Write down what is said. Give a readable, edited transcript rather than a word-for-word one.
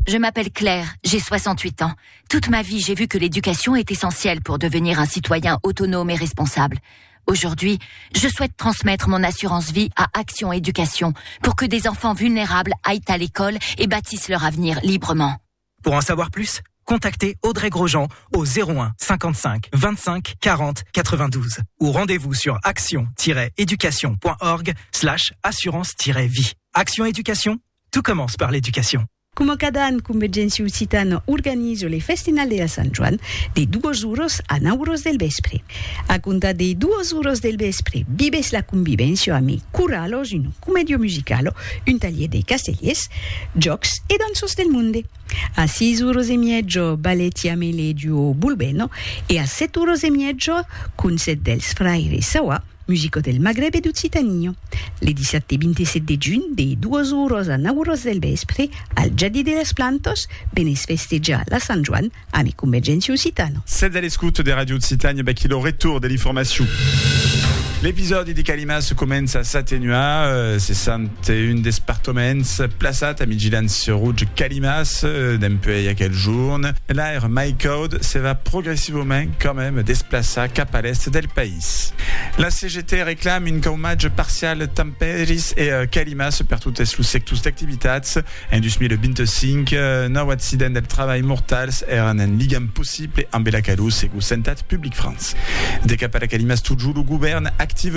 je m'appelle Claire, j'ai 68 ans. Toute ma vie, j'ai vu que l'éducation est essentielle pour devenir un citoyen autonome et responsable. Aujourd'hui, je souhaite transmettre mon assurance vie à Action Éducation pour que des enfants vulnérables aillent à l'école et bâtissent leur avenir librement. Pour en savoir plus, contactez Audrey Grosjean au 01 55 25 40 92 ou rendez-vous sur action-éducation.org/assurance-vie. Action Éducation, tout commence par l'éducation. Come cada an, Convergència Occitana organiza le festinale de San Joan de 2 euros a 9 euros del vespre. A comptar de 2 euros del vespre, vives la convivència amb curalos, un comedio musicalo, un taller de castellers, jocs e dansos del monde. A 6 euros e mezzo, balletti a mele duo Bulbeno e a 7 euros e mezzo, concert dels Fraire Sawa, musico del Maghreb e d'Occitania. Le 17 e 27 giugno, de 2 euros a 9 euros del vespre, al Giardí de les Plantos, benes festejar la Sant Joan amb Convergència Occitana. Celle all'escoute des radios Occitanie, qui le retour de l'information. L'épisode di Calimas commence à s'atténuer, c'est 61 départements plaçat a vigilance rouge Calimas d'un peu il y a quelques jours. L'air MyCode se va progressivement quand même déplacer cap à l'est del pays. La CGT réclame une caumage partial Tamperis et Calimas per toutes les sectors d'activitats en 2025 nou accident del travail mortals eren en ligam possible amb la calus et sentat Public France. De cap à la Calimas toujours le gouvernement active